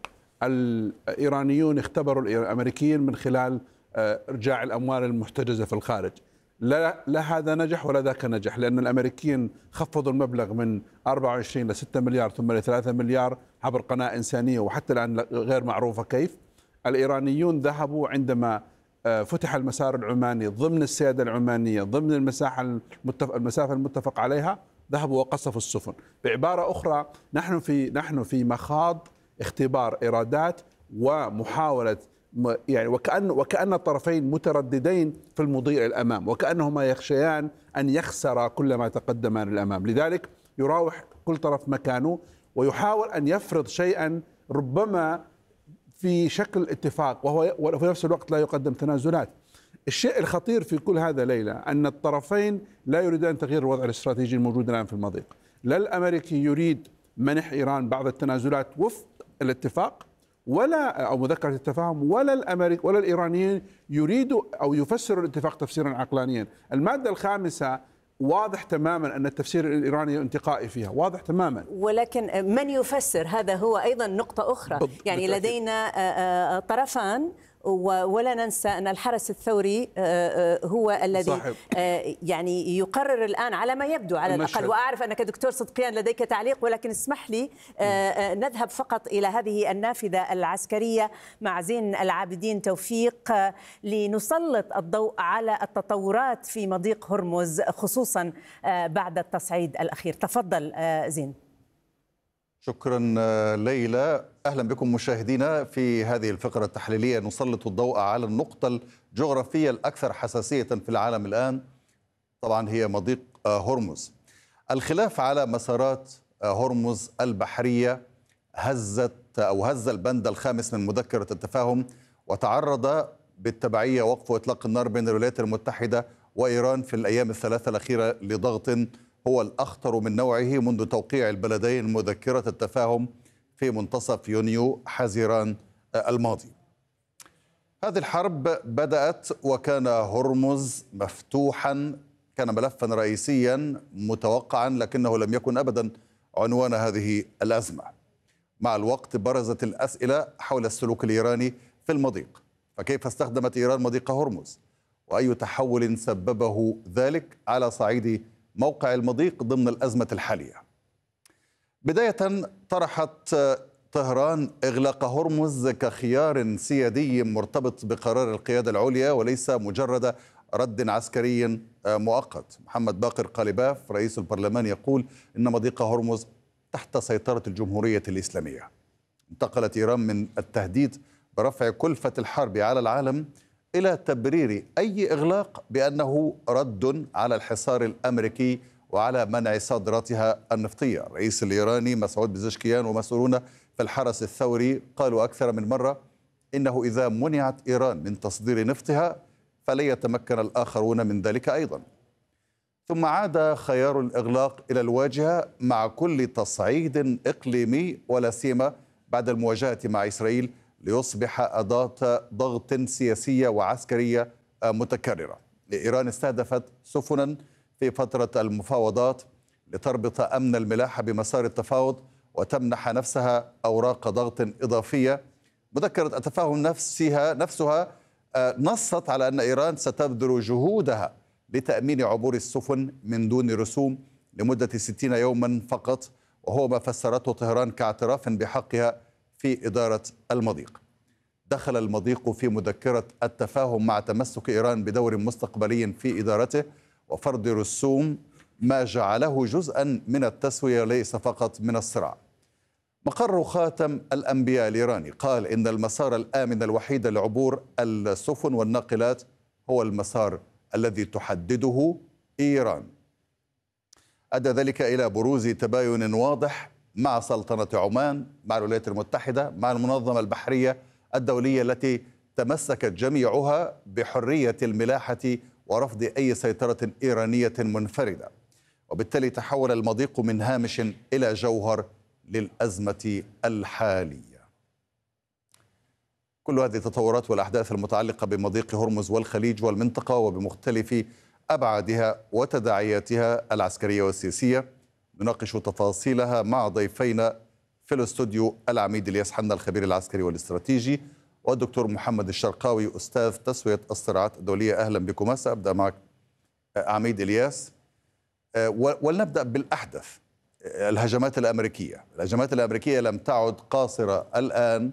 S4: الإيرانيون اختبروا الأمريكيين من خلال إرجاع الأموال المحتجزة في الخارج. لا, لا هذا نجح ولا ذاك نجح، لأن الأمريكيين خفضوا المبلغ من أربعة وعشرين إلى ستة مليار ثم إلى ثلاثة مليار عبر قناة إنسانية وحتى الآن غير معروفة كيف. الإيرانيون ذهبوا عندما فتح المسار العماني ضمن السيادة العمانية ضمن المساحة المتفق المسافة المتفق عليها، ذهبوا وقصفوا السفن. بعبارة أخرى نحن في نحن في مخاض اختبار إرادات ومحاولة يعني وكأن وكأن الطرفين مترددين في المضي إلى الأمام، وكأنهما يخشيان أن يخسر كل ما تقدمان للأمام. لذلك يراوح كل طرف مكانه ويحاول أن يفرض شيئا ربما في شكل اتفاق، وهو وفي نفس الوقت لا يقدم تنازلات. الشيء الخطير في كل هذا ليلى أن الطرفين لا يريدان تغيير الوضع الاستراتيجي الموجود الآن في المضيق. لا الأمريكي يريد منح إيران بعض التنازلات وفق الاتفاق ولا أو مذكرة التفاهم، ولا الأمريكي ولا الإيرانيين يريدوا أو يفسروا الاتفاق تفسيرا عقلانيا. المادة الخامسة واضح تماما أن التفسير الإيراني انتقائي فيها، واضح تماما.
S8: ولكن من يفسر هذا هو أيضا نقطة أخرى. يعني لدينا طرفان، ولا ننسى أن الحرس الثوري هو الذي صاحب. يعني يقرر الآن على ما يبدو على المشهد. الأقل. وأعرف أنك دكتور صدقيان لديك تعليق، ولكن اسمح لي نذهب فقط إلى هذه النافذة العسكرية مع زين العابدين توفيق لنسلط الضوء على التطورات في مضيق هرمز خصوصا بعد التصعيد الأخير. تفضل زين.
S13: شكرا ليلى. أهلا بكم مشاهدينا في هذه الفقرة التحليلية نسلط الضوء على النقطة الجغرافية الأكثر حساسية في العالم الآن، طبعا هي مضيق هرمز. الخلاف على مسارات هرمز البحرية هزت أو هز البند الخامس من مذكرة التفاهم، وتعرض بالتبعية وقف إطلاق النار بين الولايات المتحدة وإيران في الأيام الثلاثة الأخيرة لضغط هو الأخطر من نوعه منذ توقيع البلدين مذكرة التفاهم في منتصف يونيو حزيران الماضي. هذه الحرب بدأت وكان هرمز مفتوحا، كان ملفا رئيسيا متوقعا، لكنه لم يكن أبدا عنوان هذه الأزمة. مع الوقت برزت الأسئلة حول السلوك الإيراني في المضيق، فكيف استخدمت إيران مضيق هرمز؟ وأي تحول سببه ذلك على صعيد موقع المضيق ضمن الأزمة الحالية؟ بداية، طرحت طهران إغلاق هرمز كخيار سيادي مرتبط بقرار القيادة العليا وليس مجرد رد عسكري مؤقت. محمد باقر قالباف رئيس البرلمان يقول إن مضيق هرمز تحت سيطرة الجمهورية الإسلامية. انتقلت إيران من التهديد برفع كلفة الحرب على العالم إلى تبرير أي إغلاق بأنه رد على الحصار الأمريكي وعلى منع صادراتها النفطية. الرئيس الإيراني مسعود بزشكيان ومسؤولون في الحرس الثوري قالوا أكثر من مرة إنه إذا منعت إيران من تصدير نفطها فلن يتمكن الآخرون من ذلك أيضا. ثم عاد خيار الإغلاق إلى الواجهة مع كل تصعيد إقليمي ولا سيما بعد المواجهة مع إسرائيل ليصبح أداة ضغط سياسية وعسكرية متكررة. إيران استهدفت سفنا في فترة المفاوضات لتربط أمن الملاحة بمسار التفاوض وتمنح نفسها أوراق ضغط إضافية. مذكرة التفاهم نفسها نفسها نصت على أن إيران ستبذل جهودها لتأمين عبور السفن من دون رسوم لمدة ستين يوما فقط، وهو ما فسرته طهران كاعتراف بحقها في إدارة المضيق. دخل المضيق في مذكرة التفاهم مع تمسك إيران بدور مستقبلي في إدارته وفرض رسوم، ما جعله جزءا من التسوية ليس فقط من الصراع. مقر خاتم الأنبياء الإيراني قال إن المسار الآمن الوحيد لعبور السفن والناقلات هو المسار الذي تحدده إيران. أدى ذلك إلى بروز تباين واضح مع سلطنة عمان، مع الولايات المتحدة، مع المنظمة البحرية الدولية التي تمسكت جميعها بحرية الملاحة ورفض أي سيطرة إيرانية منفردة. وبالتالي تحول المضيق من هامش إلى جوهر للأزمة الحالية. كل هذه التطورات والأحداث المتعلقة بمضيق هرمز والخليج والمنطقة وبمختلف أبعادها وتداعياتها العسكرية والسياسية نناقش تفاصيلها مع ضيفينا في الاستوديو العميد إلياس حنا الخبير العسكري والاستراتيجي والدكتور محمد الشرقاوي أستاذ تسوية الصراعات الدولية. أهلا بكم. سأبدأ معك عميد إلياس، ولنبدأ بالأحدث. الهجمات الأمريكية الهجمات الأمريكية لم تعد قاصرة الآن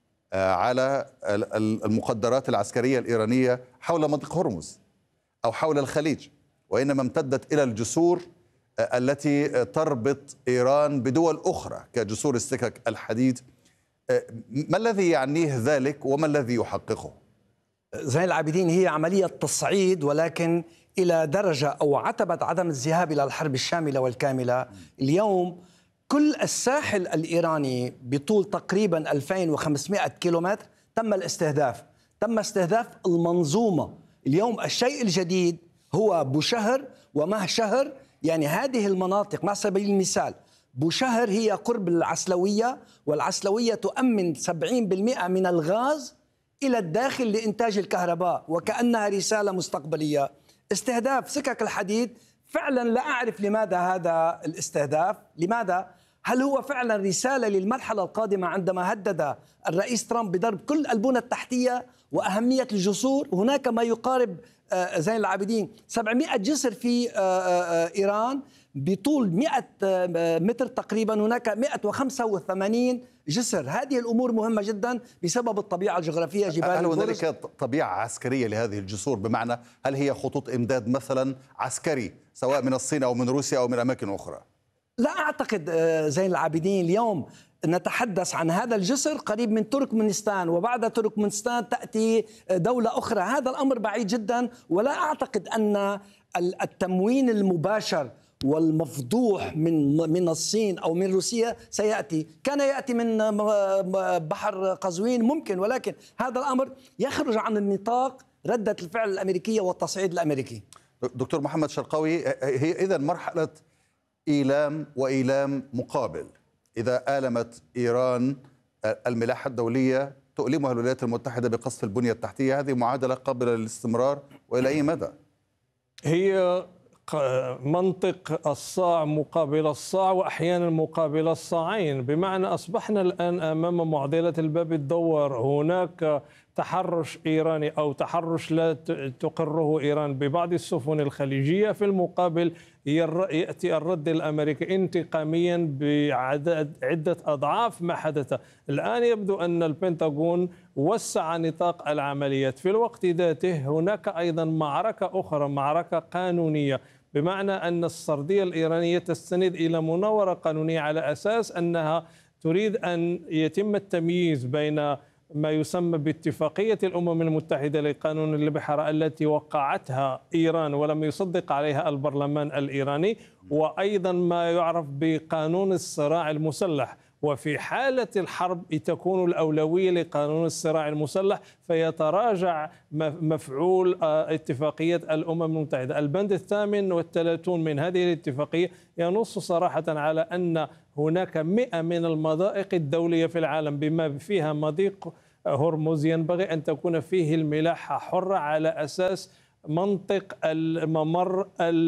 S13: على المقدرات العسكرية الإيرانية حول منطقة هرمز أو حول الخليج، وإنما امتدت إلى الجسور التي تربط إيران بدول أخرى كجسور السكك الحديد. ما الذي يعنيه ذلك وما الذي يحققه؟
S14: زين العابدين، هي عملية تصعيد ولكن إلى درجة أو عتبة عدم الذهاب إلى الحرب الشاملة والكاملة. اليوم كل الساحل الإيراني بطول تقريبا ألفين وخمسمائة كيلومتر تم الاستهداف، تم استهداف المنظومة. اليوم الشيء الجديد هو بوشهر ومهشهر، يعني هذه المناطق على سبيل المثال بوشهر هي قرب العسلوية، والعسلوية تؤمن سبعين بالمئة من الغاز إلى الداخل لإنتاج الكهرباء، وكأنها رسالة مستقبلية. استهداف سكك الحديد فعلا لا أعرف لماذا هذا الاستهداف، لماذا؟ هل هو فعلا رسالة للمرحلة القادمة عندما هدد الرئيس ترامب بضرب كل البنى التحتية وأهمية الجسور؟ هناك ما يقارب زين العابدين سبعمائة جسر في إيران بطول مئة متر تقريبا، هناك مئة وخمسة وثمانين جسر. هذه الأمور مهمة جدا بسبب الطبيعة الجغرافية. جبال
S13: هل هنالك طبيعة عسكرية لهذه الجسور؟ بمعنى هل هي خطوط إمداد مثلا عسكري سواء من الصين أو من روسيا أو من أماكن أخرى؟
S14: لا أعتقد زين العابدين. اليوم نتحدث عن هذا الجسر قريب من تركمانستان، وبعد تركمانستان تأتي دولة أخرى. هذا الأمر بعيد جدا، ولا أعتقد أن التموين المباشر والمفضوح من من الصين أو من روسيا سيأتي. كان يأتي من بحر قزوين ممكن، ولكن هذا الأمر يخرج عن النطاق ردة الفعل الأمريكية والتصعيد الأمريكي.
S13: دكتور محمد شرقاوي، هي إذن مرحلة إيلام وإيلام مقابل. إذا آلمت إيران الملاحة الدولية تؤلمها الولايات المتحدة بقصف البنية التحتية. هذه معادلة قابلة للاستمرار وإلى أي مدى؟
S15: هي منطق الصاع مقابل الصاع وأحيانا مقابل الصاعين، بمعنى أصبحنا الآن أمام معضلة الباب الدوار. هناك تحرش إيراني أو تحرش لا تقره إيران ببعض السفن الخليجية، في المقابل يأتي الرد الأمريكي انتقاميا بعدد عدة أضعاف ما حدث. الآن يبدو أن البنتاغون وسع نطاق العمليات. في الوقت ذاته هناك أيضا معركة أخرى، معركة قانونية، بمعنى أن السردية الإيرانية تستند إلى مناورة قانونية على أساس أنها تريد أن يتم التمييز بين ما يسمى باتفاقية الأمم المتحدة لقانون البحر التي وقعتها إيران ولم يصدق عليها البرلمان الإيراني، وأيضا ما يعرف بقانون الصراع المسلح. وفي حالة الحرب تكون الأولوية لقانون الصراع المسلح، فيتراجع مفعول اتفاقية الأمم المتحدة. البند الثامن والثلاثون من هذه الاتفاقية ينص صراحة على أن هناك مئة من المضائق الدولية في العالم بما فيها مضيق هرمز ينبغي أن تكون فيه الملاحة حرة على أساس منطق الممر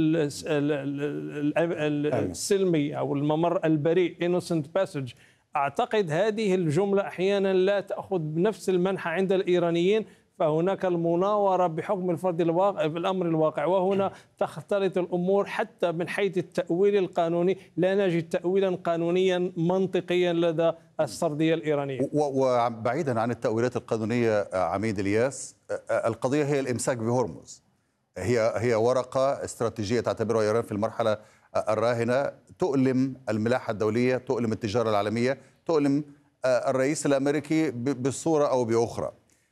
S15: السلمي أو الممر البريء innocent passage. أعتقد هذه الجملة أحيانا لا تأخذ بنفس المنحى عند الإيرانيين، فهناك المناورة بحكم الفرض الواقع في الأمر الواقع، وهنا تختلط الأمور حتى من حيث التأويل القانوني. لا نجد تأويلا قانونيا منطقيا لدى السردية الإيرانية.
S13: وبعيدا عن التأويلات القانونية عميد الياس، القضية هي الإمساك بهرمز. هي هي ورقة استراتيجية تعتبرها إيران في المرحلة الراهنة، تؤلم الملاحة الدولية، تؤلم التجارة العالمية، تؤلم الرئيس الأمريكي بصورة أو بأخرى.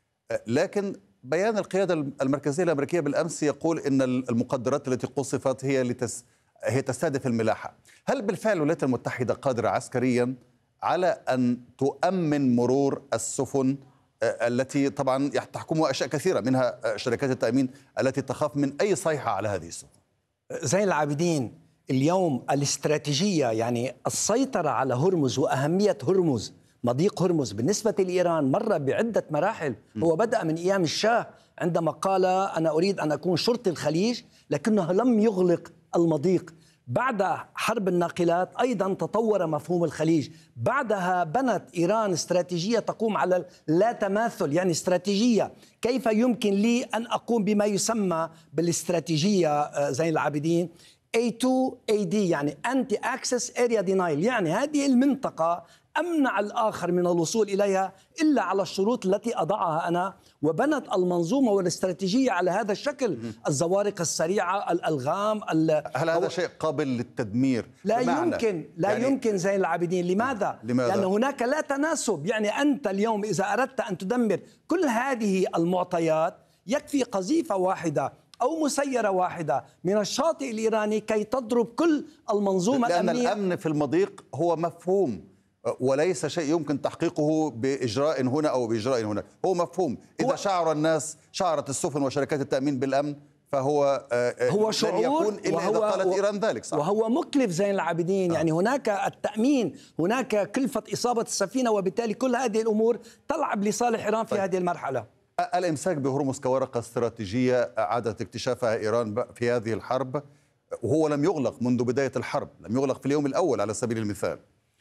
S13: لكن بيان القيادة المركزية الأمريكية بالأمس يقول إن المقدرات التي قصفت هي لتس هي تستهدف الملاحة. هل بالفعل الولايات المتحدة قادرة عسكريا على أن تؤمن مرور السفن التي طبعا تحكمها أشياء كثيرة، منها شركات التأمين التي تخاف من أي صيحة على هذه السفن؟
S14: زين العابدين، اليوم الاستراتيجية يعني السيطرة على هرمز وأهمية هرمز، مضيق هرمز بالنسبة لإيران مر بعدة مراحل. هو بدأ من أيام الشاه عندما قال أنا أريد أن أكون شرطي الخليج، لكنه لم يغلق المضيق. بعد حرب الناقلات أيضا تطور مفهوم الخليج. بعدها بنت إيران استراتيجية تقوم على لا تماثل، يعني استراتيجية كيف يمكن لي أن أقوم بما يسمى بالاستراتيجية زين العابدين إيه تو إيه دي، يعني Anti Access Area Denial، يعني هذه المنطقة أمنع الآخر من الوصول إليها إلا على الشروط التي أضعها أنا. وبنت المنظومة والاستراتيجية على هذا الشكل، الزوارق السريعة، الألغام.
S13: هل هذا شيء قابل للتدمير؟
S14: لا يمكن، لا يعني يمكن زين العابدين. لماذا؟
S13: لماذا؟
S14: لأن هناك لا تناسب. يعني أنت اليوم إذا أردت أن تدمر كل هذه المعطيات يكفي قذيفة واحدة أو مسيرة واحدة من الشاطئ الإيراني كي تضرب كل المنظومة
S13: لأن
S14: الأمنية.
S13: لأن الأمن في المضيق هو مفهوم وليس شيء يمكن تحقيقه بإجراء هنا أو بإجراء هناك، هو مفهوم. إذا شعر الناس، شعرت السفن وشركات التأمين بالأمن، فهو
S14: هو شعور
S13: لن يكون إلا إذا قالت إيران ذلك. صح؟
S14: وهو مكلف زين العابدين. آه. يعني هناك التأمين، هناك كلفة إصابة السفينة، وبالتالي كل هذه الأمور تلعب لصالح إيران في طيب. هذه المرحلة.
S13: الإمساك بهرمز كورقة استراتيجية أعادت اكتشافها إيران في هذه الحرب، وهو لم يغلق منذ بداية الحرب، لم يغلق في اليوم الأول على سبيل المثال.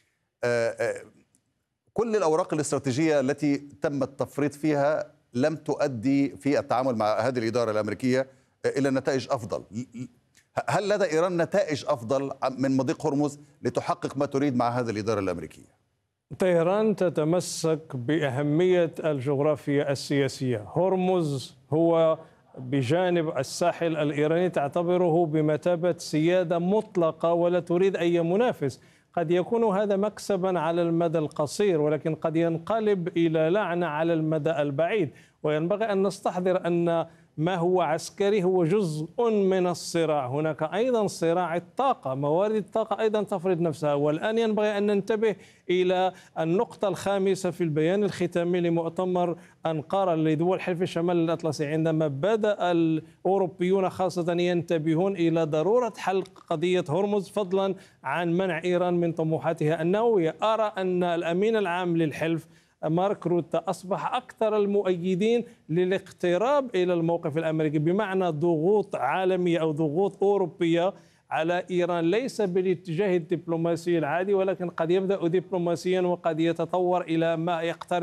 S13: كل الأوراق الاستراتيجية التي تم التفريط فيها لم تؤدي في التعامل مع هذه الإدارة الأمريكية إلى نتائج أفضل. هل لدى إيران نتائج أفضل من مضيق هرمز لتحقق ما تريد مع هذه الإدارة الأمريكية؟
S15: طهران تتمسك بأهمية الجغرافيا السياسية. هرمز هو بجانب الساحل الإيراني تعتبره بمثابة سيادة مطلقة ولا تريد أي منافس. قد يكون هذا مكسبا على المدى القصير، ولكن قد ينقلب إلى لعنة على المدى البعيد. وينبغي أن نستحضر أن ما هو عسكري هو جزء من الصراع. هناك أيضا صراع الطاقة، موارد الطاقة أيضا تفرض نفسها. والآن ينبغي أن ننتبه إلى النقطة الخامسة في البيان الختامي لمؤتمر أنقرة لدول حلف الشمال الأطلسي، عندما بدأ الأوروبيون خاصة ينتبهون إلى ضرورة حل قضية هرمز فضلا عن منع إيران من طموحاتها النووية. أرى أن الأمين العام للحلف مارك روتا أصبح أكثر المؤيدين للاقتراب إلى الموقف الأمريكي، بمعنى ضغوط عالمية أو ضغوط أوروبية على إيران، ليس بالاتجاه الدبلوماسي العادي، ولكن قد يبدأ دبلوماسيا وقد يتطور إلى ما يقترب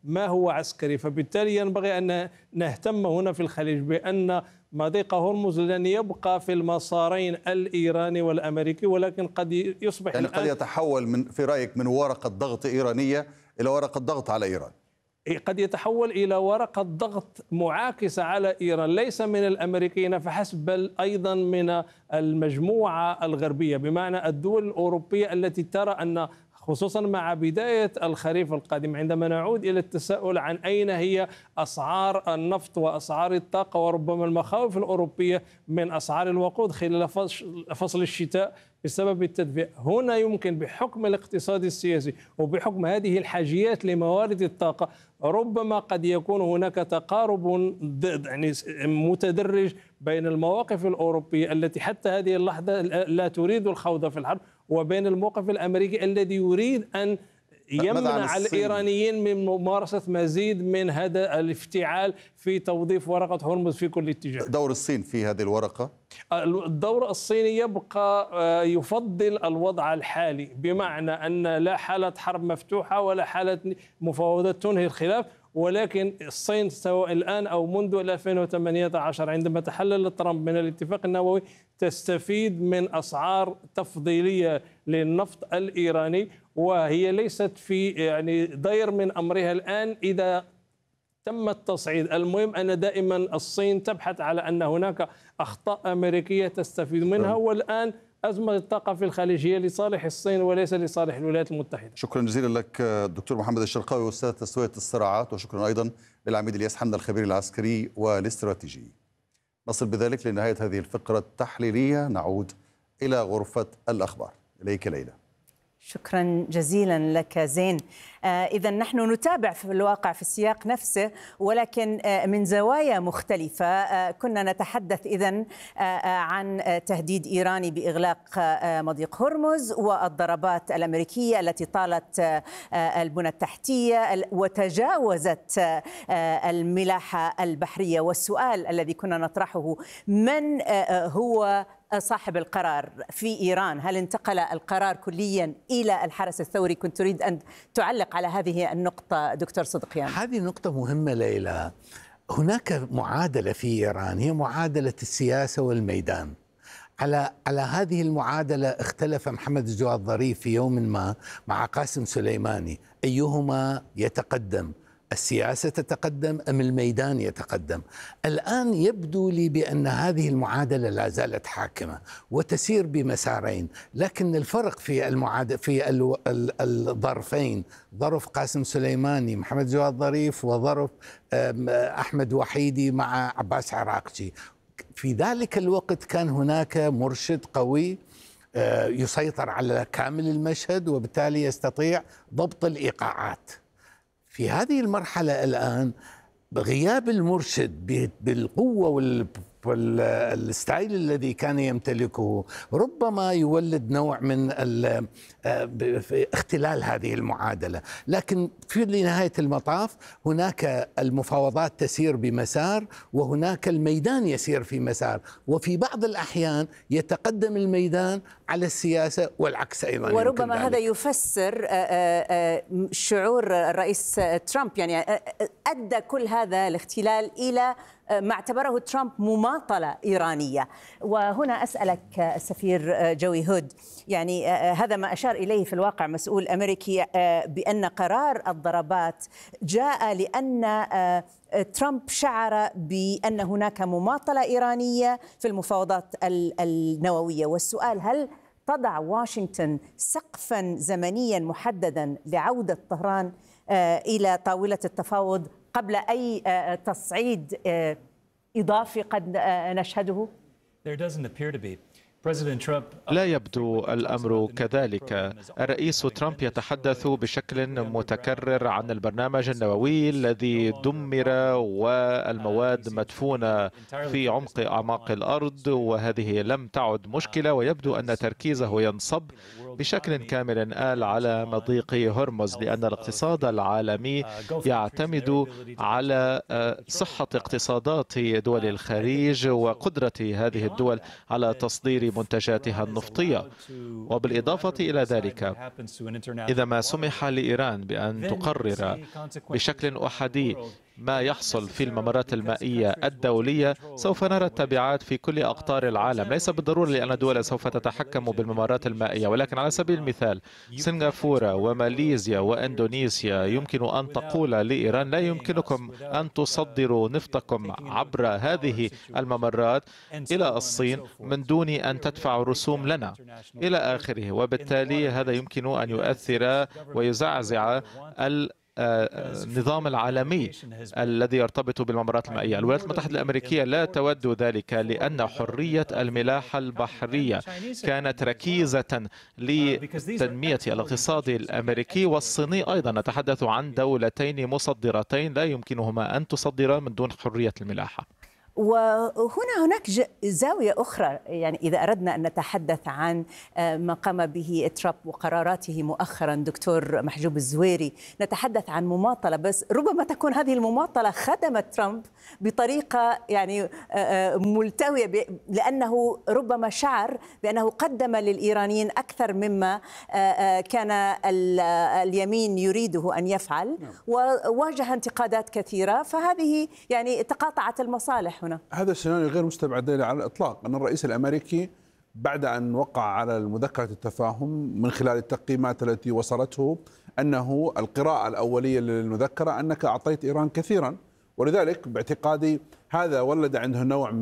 S15: ما هو عسكري. فبالتالي ينبغي أن نهتم هنا في الخليج بأن مضيق هرمز لن يبقى في المسارين الإيراني والأمريكي، ولكن قد يصبح
S13: يعني قد يتحول من في رأيك من ورقة ضغط إيرانية إلى ورقة ضغط على إيران.
S15: قد يتحول إلى ورقة ضغط معاكسة على إيران، ليس من الأمريكيين فحسب بل أيضا من المجموعة الغربية، بمعنى الدول الأوروبية التي ترى أن خصوصا مع بداية الخريف القادم عندما نعود إلى التساؤل عن أين هي أسعار النفط وأسعار الطاقة وربما المخاوف الأوروبية من أسعار الوقود خلال فصل الشتاء بسبب التدفئة. هنا يمكن بحكم الاقتصاد السياسي وبحكم هذه الحاجيات لموارد الطاقة ربما قد يكون هناك تقارب يعني متدرج بين المواقف الأوروبية التي حتى هذه اللحظة لا تريد الخوض في الحرب وبين الموقف الأمريكي الذي يريد أن يمنع الإيرانيين من ممارسة مزيد من هذا الافتعال في توظيف ورقة هرمز في كل اتجاه.
S13: دور الصين في هذه الورقة؟
S15: الدور الصيني يبقى يفضل الوضع الحالي، بمعنى أن لا حالة حرب مفتوحة ولا حالة مفاوضات تنهي الخلاف، ولكن الصين سواء الآن أو منذ ألفين وثمانية عشر عندما تحلل ترامب من الاتفاق النووي تستفيد من أسعار تفضيلية للنفط الإيراني، وهي ليست في يعني ضير من أمرها الآن إذا تم التصعيد. المهم أن دائما الصين تبحث على أن هناك أخطاء أمريكية تستفيد منها، والآن أزمة الطاقة في الخليج هي لصالح الصين وليس لصالح الولايات المتحدة.
S13: شكرا جزيلا لك دكتور محمد الشرقاوي أستاذ تسوية الصراعات، وشكرا أيضا للعميد الياس حمد الخبير العسكري والاستراتيجي. نصل بذلك لنهاية هذه الفقرة التحليلية، نعود إلى غرفة الأخبار. إليك ليلى.
S8: شكرا جزيلا لك زين. آه إذا نحن نتابع في الواقع في السياق نفسه، ولكن آه من زوايا مختلفة. آه كنا نتحدث إذن آه عن تهديد إيراني بإغلاق آه مضيق هرمز والضربات الأمريكية التي طالت آه البنى التحتية وتجاوزت آه الملاحة البحرية. والسؤال الذي كنا نطرحه: من آه هو صاحب القرار في إيران؟ هل انتقل القرار كليا إلى الحرس الثوري؟ كنت تريد أن تعلق على هذه النقطة دكتور صدقيان.
S12: هذه نقطة مهمة ليلى. هناك معادلة في إيران هي معادلة السياسة والميدان. على على هذه المعادلة اختلف محمد الجواد ظريف في يوم ما مع قاسم سليماني، أيهما يتقدم؟ السياسة تتقدم أم الميدان يتقدم؟ الآن يبدو لي بأن هذه المعادلة لا زالت حاكمة وتسير بمسارين، لكن الفرق في المعادلة في الظرفين، ظرف قاسم سليماني محمد جواد ظريف وظرف أحمد وحيدي مع عباس عراقجي. في ذلك الوقت كان هناك مرشد قوي يسيطر على كامل المشهد وبالتالي يستطيع ضبط الإيقاعات. في هذه المرحلة الآن بغياب المرشد بالقوة والستايل الذي كان يمتلكه ربما يولد نوع من اختلال هذه المعادلة. لكن في نهاية المطاف هناك المفاوضات تسير بمسار وهناك الميدان يسير في مسار، وفي بعض الأحيان يتقدم الميدان على السياسة والعكس أيضا.
S8: وربما هذا يفسر شعور الرئيس ترامب، يعني أدى كل هذا الاختلال إلى ما اعتبره ترامب مماطلة إيرانية. وهنا أسألك السفير جوي هود، يعني هذا ما أشار إليه في الواقع مسؤول أمريكي بأن قرار الضربات جاء لأن ترامب شعر بأن هناك مماطلة إيرانية في المفاوضات النووية. والسؤال: هل تضع واشنطن سقفا زمنيا محددا لعودة طهران إلى طاولة التفاوض قبل أي تصعيد إضافي قد نشهده؟
S11: لا يبدو الأمر كذلك. الرئيس ترامب يتحدث بشكل متكرر عن البرنامج النووي الذي دمر والمواد مدفونة في عمق أعماق الأرض، وهذه لم تعد مشكلة، ويبدو أن تركيزه ينصب بشكل كامل آل على مضيق هرمز، لأن الاقتصاد العالمي يعتمد على صحة اقتصادات دول الخليج وقدرة هذه الدول على تصدير منتجاتها النفطية. وبالإضافة إلى ذلك، إذا ما سمح لإيران بأن تقرر بشكل أحادي ما يحصل في الممرات المائية الدولية، سوف نرى التبعات في كل أقطار العالم. ليس بالضرورة لأن دول سوف تتحكم بالممرات المائية، ولكن على سبيل المثال سنغافورة وماليزيا وإندونيسيا يمكن أن تقول لإيران لا يمكنكم أن تصدروا نفطكم عبر هذه الممرات إلى الصين من دون أن تدفعوا رسوم لنا إلى آخره. وبالتالي هذا يمكن أن يؤثر ويزعزع ال النظام العالمي الذي يرتبط بالممرات المائية. الولايات المتحدة الأمريكية لا تود ذلك، لأن حرية الملاحة البحرية كانت ركيزة لتنمية الاقتصاد الأمريكي والصيني أيضا. نتحدث عن دولتين مصدرتين لا يمكنهما أن تصدرا من دون حرية الملاحة.
S8: وهنا هناك زاوية أخرى، يعني إذا أردنا أن نتحدث عن ما قام به ترامب وقراراته مؤخرا دكتور محجوب الزويري، نتحدث عن مماطلة، بس ربما تكون هذه المماطلة خدمت ترامب بطريقة يعني ملتوية، لأنه ربما شعر بأنه قدم للإيرانيين أكثر مما كان اليمين يريده أن يفعل، وواجه انتقادات كثيرة، فهذه يعني تقاطعت المصالح. هنا
S4: هذا السيناريو غير مستبعد على الإطلاق، أن الرئيس الأمريكي بعد أن وقع على مذكرة التفاهم من خلال التقييمات التي وصلته أنه القراءة الأولية للمذكرة أنك أعطيت إيران كثيرا، ولذلك باعتقادي هذا ولد عنده نوع من